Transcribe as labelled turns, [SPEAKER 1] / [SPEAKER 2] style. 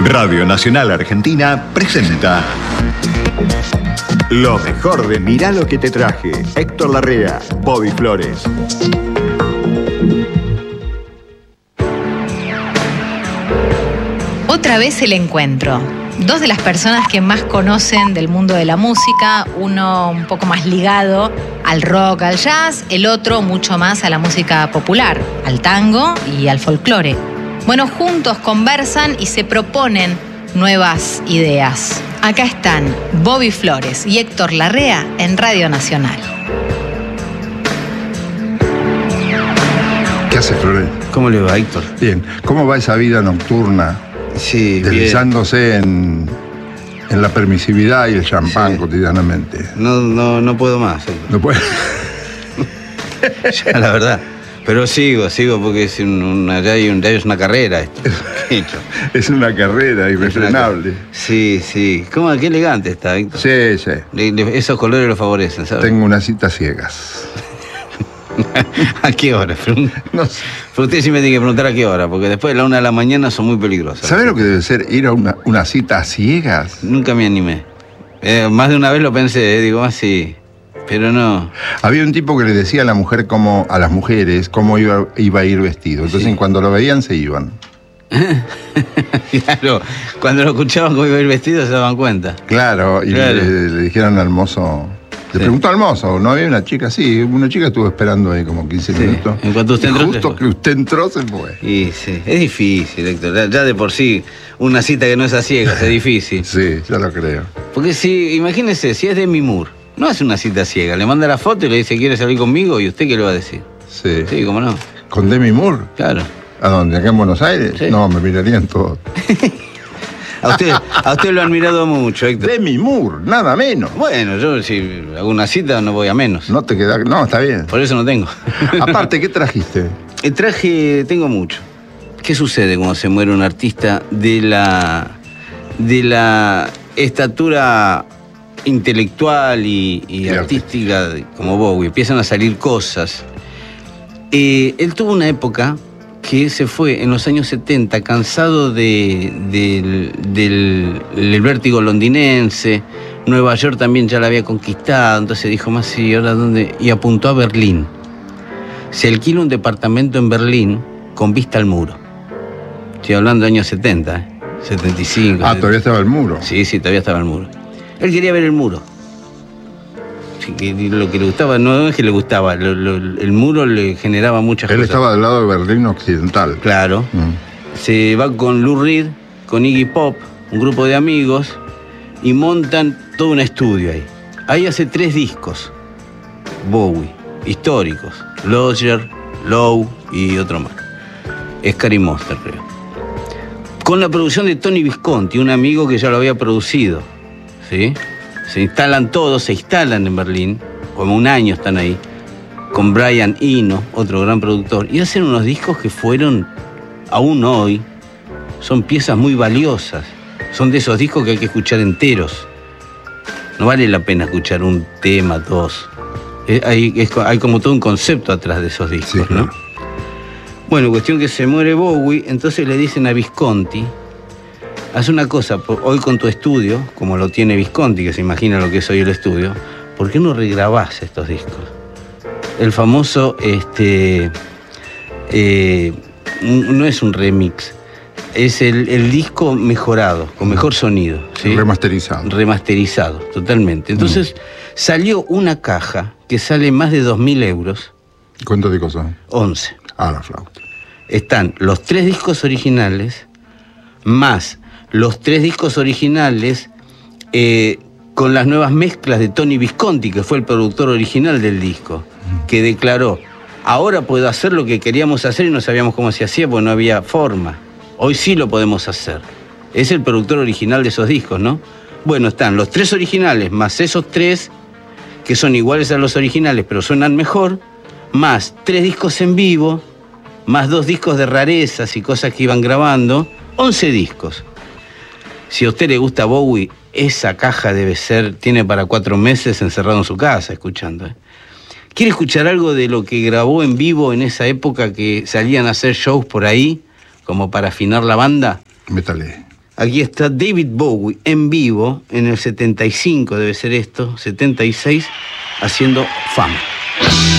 [SPEAKER 1] Radio Nacional Argentina presenta lo mejor de Mirá lo que te traje. Héctor Larrea, Bobby Flores.
[SPEAKER 2] Otra vez el encuentro. Dos de las personas que más conocen del mundo de la música, uno un poco más ligado al rock, al jazz, el otro mucho más a la música popular, al tango y al folclore. Bueno, juntos conversan y se proponen nuevas ideas. Acá están Bobby Flores y Héctor Larrea en Radio Nacional.
[SPEAKER 3] ¿Qué hace, Flores?
[SPEAKER 4] ¿Cómo le va, Héctor?
[SPEAKER 3] Bien. ¿Cómo va esa vida nocturna?
[SPEAKER 4] Sí,
[SPEAKER 3] deslizándose en la permisividad y el champán cotidianamente.
[SPEAKER 4] No puedo más, Héctor.
[SPEAKER 3] No puede.
[SPEAKER 4] Ya, la verdad. Pero sigo porque es ya es una carrera esto.
[SPEAKER 3] Es una carrera irrefrenable.
[SPEAKER 4] Sí. Qué elegante está, Héctor.
[SPEAKER 3] Sí.
[SPEAKER 4] Esos colores lo favorecen, ¿sabes?
[SPEAKER 3] Tengo unas citas ciegas.
[SPEAKER 4] ¿A qué hora?
[SPEAKER 3] No sé.
[SPEAKER 4] Pero usted sí me tiene que preguntar a qué hora, porque después de la 1 de la mañana son muy peligrosas.
[SPEAKER 3] ¿Sabe lo que debe ser ir a una cita a ciegas?
[SPEAKER 4] Nunca me animé. Más de una vez lo pensé, digo, sí. Pero no.
[SPEAKER 3] Había un tipo que le decía a las mujeres cómo iba a ir vestido. Entonces,
[SPEAKER 4] Sí.
[SPEAKER 3] cuando lo veían, se iban.
[SPEAKER 4] Claro, cuando lo escuchaban cómo iba a ir vestido se daban cuenta.
[SPEAKER 3] Claro, y
[SPEAKER 4] Claro.
[SPEAKER 3] le dijeron al mozo. Le preguntó al mozo, ¿no había una chica? Sí, una chica estuvo esperando ahí como 15 minutos.
[SPEAKER 4] En cuanto usted
[SPEAKER 3] Y
[SPEAKER 4] entró, se
[SPEAKER 3] justo
[SPEAKER 4] fue.
[SPEAKER 3] que usted entró, se fue.
[SPEAKER 4] Y sí, es difícil, Héctor. Ya de por sí, una cita que no es a ciegas es difícil.
[SPEAKER 3] Sí, ya lo creo.
[SPEAKER 4] Porque imagínese, si es Demi Moore, no hace una cita ciega, le manda la foto y le dice, ¿quiere salir conmigo? ¿Y usted qué le va a decir?
[SPEAKER 3] Sí.
[SPEAKER 4] Sí, cómo no.
[SPEAKER 3] ¿Con Demi Moore?
[SPEAKER 4] Claro.
[SPEAKER 3] ¿A dónde? ¿Acá en Buenos Aires?
[SPEAKER 4] Sí.
[SPEAKER 3] No, me mirarían todos.
[SPEAKER 4] A usted lo ha admirado mucho, Héctor.
[SPEAKER 3] Demi Moore, nada menos.
[SPEAKER 4] Bueno, yo si hago una cita no voy a menos.
[SPEAKER 3] No te queda. No, está bien.
[SPEAKER 4] Por eso no tengo.
[SPEAKER 3] Aparte, ¿qué trajiste?
[SPEAKER 4] El traje tengo mucho. ¿Qué sucede cuando se muere un artista de la estatura intelectual y artística como Bowie? Empiezan a salir cosas. Él tuvo una época que se fue en los años 70 cansado del vértigo londinense. Nueva York también ya la había conquistado, entonces dijo, más sí, ¿ahora dónde? Y apuntó a Berlín. Se alquila un departamento en Berlín con vista al muro. Estoy hablando de años 70, 75.
[SPEAKER 3] Todavía estaba el muro.
[SPEAKER 4] Sí, todavía estaba el muro. Él quería ver el muro. Sí, lo que le gustaba, no es que le gustaba, el muro le generaba muchas
[SPEAKER 3] Él
[SPEAKER 4] cosas.
[SPEAKER 3] estaba del lado de Berlín Occidental.
[SPEAKER 4] Claro. Se va con Lou Reed, con Iggy Pop, un grupo de amigos, y montan todo un estudio ahí. Ahí hace 3 discos, Bowie, históricos, Lodger, Low y otro más. Scary Monster, creo. Con la producción de Tony Visconti, un amigo que ya lo había producido, ¿sí? Se instalan en Berlín, como un año están ahí, con Brian Eno, otro gran productor, y hacen unos discos que fueron, aún hoy, son piezas muy valiosas. Son de esos discos que hay que escuchar enteros. No vale la pena escuchar un tema, 2. Hay como todo un concepto atrás de esos discos,
[SPEAKER 3] Sí, claro.
[SPEAKER 4] ¿no? Bueno, cuestión que se muere Bowie, entonces le dicen a Visconti, haz una cosa, hoy con tu estudio, como lo tiene Visconti, que se imagina lo que es hoy el estudio, ¿por qué no regrabás estos discos? El famoso, no es un remix, es el disco mejorado, con mejor sonido, ¿sí?
[SPEAKER 3] Remasterizado.
[SPEAKER 4] Remasterizado, totalmente. Entonces salió una caja que sale más de 2.000 euros,
[SPEAKER 3] ¿Cuántos discos son?
[SPEAKER 4] 11.
[SPEAKER 3] La flauta.
[SPEAKER 4] Están los 3 discos originales, más los 3 discos originales con las nuevas mezclas de Tony Visconti, que fue el productor original del disco, que declaró, ahora puedo hacer lo que queríamos hacer y no sabíamos cómo se hacía porque no había forma. Hoy sí lo podemos hacer. Es el productor original de esos discos, ¿no? Bueno, están los 3 originales, más esos 3 que son iguales a los originales, pero suenan mejor, más 3 discos en vivo, más 2 discos de rarezas y cosas que iban grabando, 11 discos. Si a usted le gusta Bowie, esa caja tiene para 4 meses encerrado en su casa escuchando. ¿Quiere escuchar algo de lo que grabó en vivo en esa época que salían a hacer shows por ahí, como para afinar la banda?
[SPEAKER 3] Métale.
[SPEAKER 4] Aquí está David Bowie en vivo, en el 75 debe ser esto, 76, haciendo Fama.